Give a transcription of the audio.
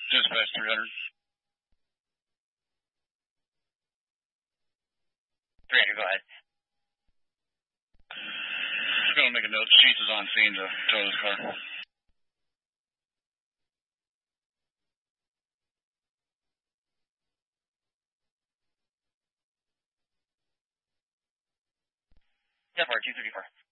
Dispatch 300. 300, go ahead. I'm going to make a note. Chief is on scene to tow this car. Yeah, 234.